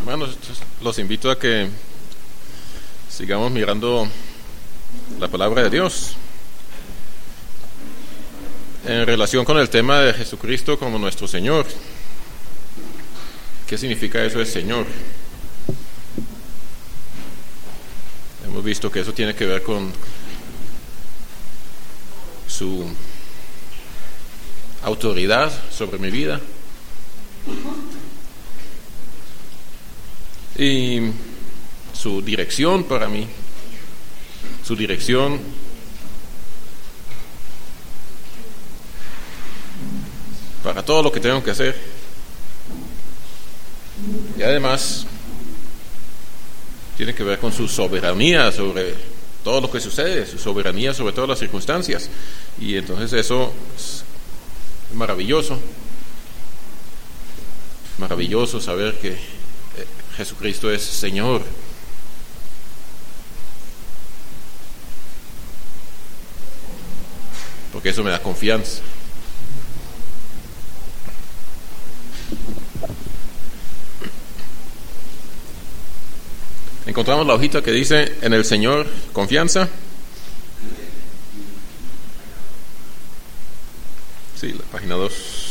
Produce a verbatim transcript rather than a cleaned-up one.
Hermanos, los invito a que sigamos mirando la palabra de Dios en relación con el tema de Jesucristo como nuestro Señor. ¿Qué significa eso de Señor? Hemos visto que eso tiene que ver con su autoridad sobre mi vida y su dirección para mí, su dirección para todo lo que tengo que hacer, y además tiene que ver con su soberanía sobre todo lo que sucede, su soberanía sobre todas las circunstancias. Y entonces eso es maravilloso, maravilloso saber que Jesucristo es Señor. Porque eso me da confianza. Encontramos la hojita que dice en el Señor confianza. Sí, la página dos.